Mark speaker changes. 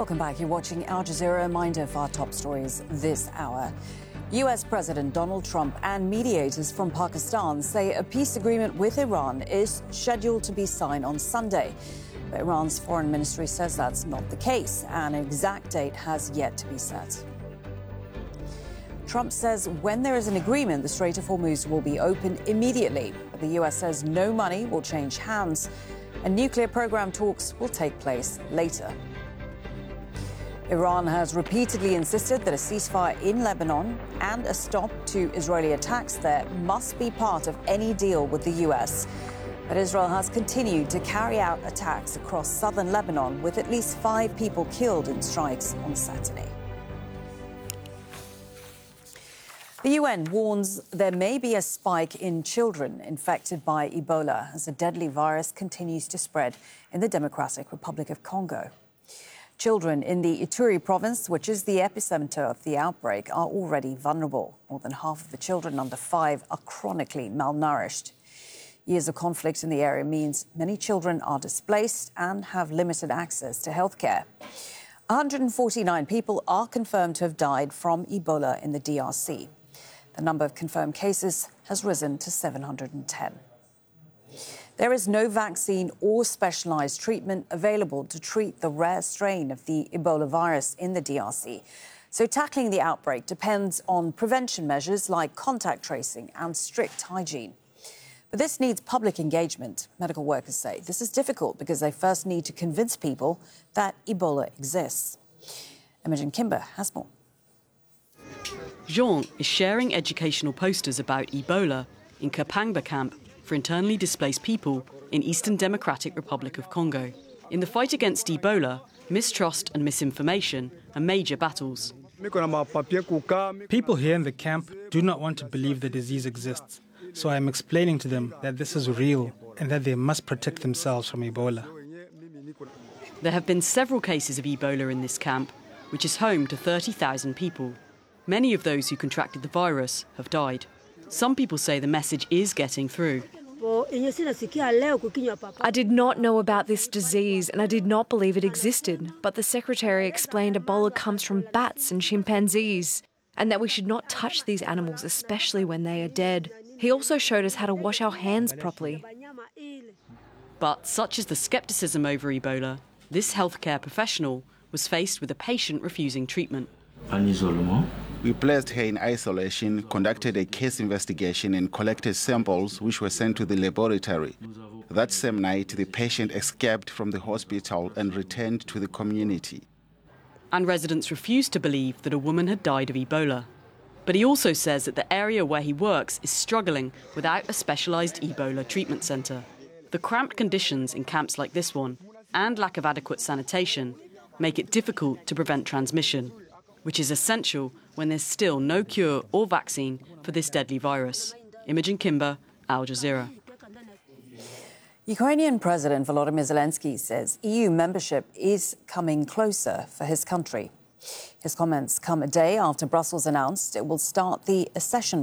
Speaker 1: Welcome back. You're watching Al Jazeera. A reminder of our top stories this hour. US President Donald Trump and mediators from Pakistan say a peace agreement with Iran is scheduled to be signed on Sunday. But Iran's foreign ministry says that's not the case, and an exact date has yet to be set. Trump says when there is an agreement, the Strait of Hormuz will be opened immediately. But the US says no money will change hands, and nuclear program talks will take place later. Iran has repeatedly insisted that a ceasefire in Lebanon and a stop to Israeli attacks there must be part of any deal with the US. But Israel has continued to carry out attacks across southern Lebanon, with at least 5 people killed in strikes on Saturday. The UN warns there may be a spike in children infected by Ebola as a deadly virus continues to spread in the Democratic Republic of Congo. Children in the Ituri province, which is the epicenter of the outbreak, are already vulnerable. More than half of the children under 5 are chronically malnourished. Years of conflict in the area means many children are displaced and have limited access to healthcare. 149 people are confirmed to have died from Ebola in the DRC. The number of confirmed cases has risen to 710. There is no vaccine or specialized treatment available to treat the rare strain of the Ebola virus in the DRC. So tackling the outbreak depends on prevention measures like contact tracing and strict hygiene. But this needs public engagement. Medical workers say this is difficult because they first need to convince people that Ebola exists. Imogen Kimber has more.
Speaker 2: Jean is sharing educational posters about Ebola in Kapangba camp for internally displaced people in Eastern Democratic Republic of Congo. In the fight against Ebola, mistrust and misinformation are major battles.
Speaker 3: People here in the camp do not want to believe the disease exists, so I am explaining to them that this is real and that they must protect themselves from Ebola.
Speaker 2: There have been several cases of Ebola in this camp, which is home to 30,000 people. Many of those who contracted the virus have died. Some people say the message is getting through.
Speaker 4: I did not know about this disease and I did not believe it existed, but the secretary explained Ebola comes from bats and chimpanzees and that we should not touch these animals, especially when they are dead. He also showed us how to wash our hands properly.
Speaker 2: But such is the scepticism over Ebola, this healthcare professional was faced with a patient refusing treatment.
Speaker 5: We placed her in isolation, conducted a case investigation and collected samples which were sent to the laboratory. That same night, the patient escaped from the hospital and returned to the community.
Speaker 2: And residents refused to believe that a woman had died of Ebola. But he also says that the area where he works is struggling without a specialised Ebola treatment centre. The cramped conditions in camps like this one and lack of adequate sanitation make it difficult to prevent transmission, which is essential when there's still no cure or vaccine for this deadly virus. Imogen Kimber, Al Jazeera.
Speaker 1: Ukrainian President Volodymyr Zelensky says EU membership is coming closer for his country. His comments come a day after Brussels announced it will start the accession